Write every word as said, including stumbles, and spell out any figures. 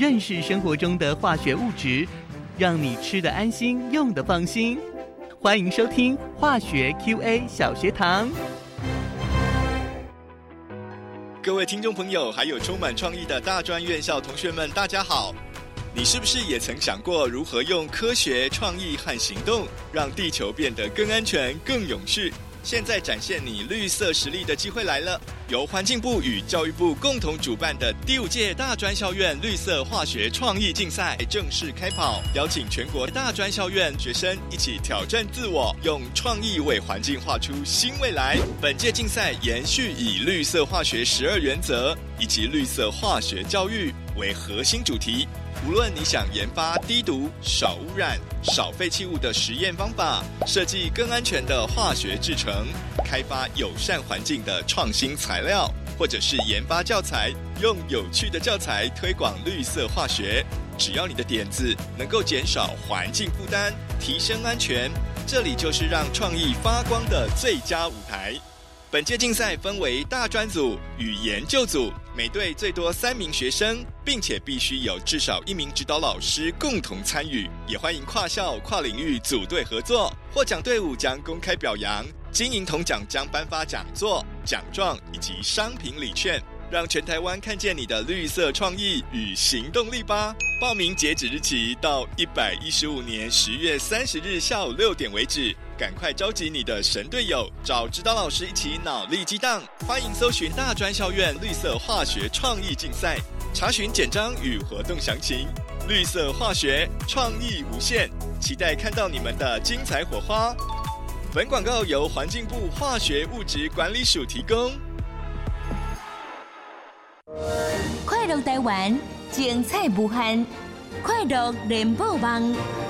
认识生活中的化学物质，让你吃得安心，用得放心。欢迎收听化学 Q A 小学堂。 各位听众朋友，还有充满创意的大专院校同学们，大家好！你是不是也曾想过如何用科学、创意和行动，让地球变得更安全、更永续？现在展现你绿色实力的机会来了！由环境部与教育部共同主办的第五届大专校院绿色化学创意竞赛正式开跑，邀请全国大专校院学生一起挑战自我，用创意为环境画出新未来。本届竞赛延续以绿色化学十二原则以及绿色化学教育为核心主题。无论你想研发低毒、少污染、少废弃物的实验方法，设计更安全的化学制成，开发友善环境的创新材料，或者是研发教材，用有趣的教材推广绿色化学，只要你的点子能够减少环境负担，提升安全，这里就是让创意发光的最佳舞台。本届竞赛分为大专组与研究组，每队最多三名学生，并且必须有至少一名指导老师共同参与。也欢迎跨校、跨领域组队合作。获奖队伍将公开表扬，金银铜奖将颁发讲座、奖状以及商品礼券，让全台湾看见你的绿色创意与行动力吧！报名截止日期到一百一十五年十月三十日下午六点为止。赶快召集你的神队友，找指导老师一起脑力激荡。欢迎搜寻大专校院绿色化学创意竞赛，查询简章与活动详情。绿色化学创意无限，期待看到你们的精彩火花。本广告由环境部化学物质管理署提供。 快乐台湾，精彩无限，快乐联播网。